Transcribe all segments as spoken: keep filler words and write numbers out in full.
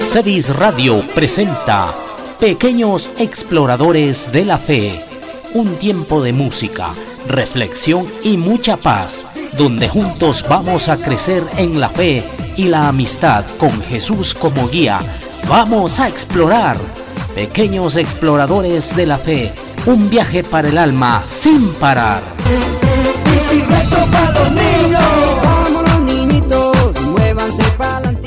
Cebis Radio presenta Pequeños Exploradores de la Fe, un tiempo de música, reflexión y mucha paz, donde juntos vamos a crecer en la fe y la amistad con Jesús como guía. Vamos a explorar, Pequeños Exploradores de la Fe, un viaje para el alma sin parar. Bicicleta para los niños, vamos los niñitos, muévanse para adelante.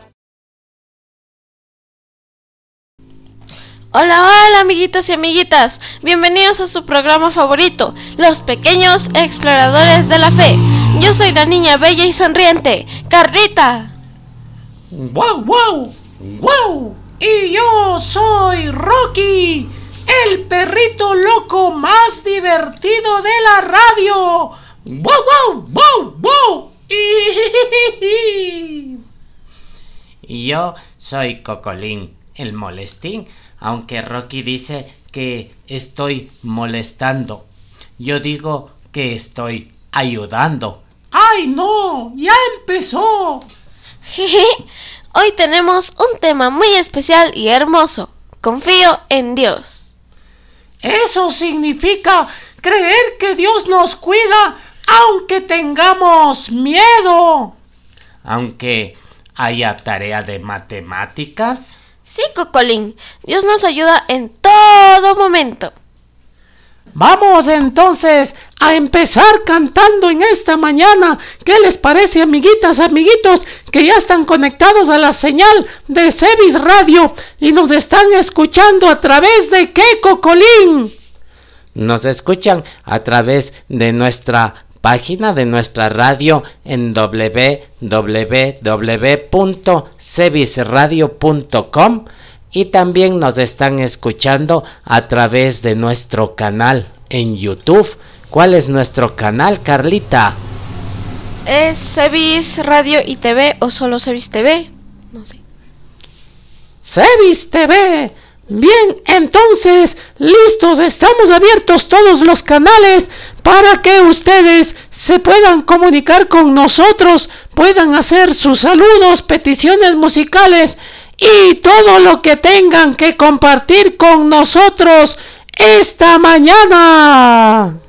Hola, hola amiguitos y amiguitas, bienvenidos a su programa favorito, Los Pequeños Exploradores de la Fe. Yo soy la niña bella y sonriente, Carlita. ¡Wow, wow! ¡Wow! Y yo soy Rocky, el perrito loco más divertido de la radio. ¡Wow, wow, wow, wow! Y yo soy Cocolín, el molestín, aunque Rocky dice que estoy molestando. Yo digo que estoy ayudando. ¡Ay, no! ¡Ya empezó! Hoy tenemos un tema muy especial y hermoso. Confío en Dios. Eso significa creer que Dios nos cuida aunque tengamos miedo. Aunque haya tarea de matemáticas. Sí, Cocolín, Dios nos ayuda en todo momento. Vamos entonces a empezar cantando en esta mañana. ¿Qué les parece, amiguitas, amiguitos, que ya están conectados a la señal de Cebis Radio y nos están escuchando a través de qué, Cocolín? Nos escuchan a través de nuestra página, de nuestra radio en doble u doble u doble u punto cebis radio punto com. Y también nos están escuchando a través de nuestro canal en YouTube. ¿Cuál es nuestro canal, Carlita? ¿Es Cebis Radio y T V o solo Cebis T V? No sé. Cebis T V. Bien, entonces, listos, estamos abiertos todos los canales para que ustedes se puedan comunicar con nosotros, puedan hacer sus saludos, peticiones musicales y todo lo que tengan que compartir con nosotros esta mañana.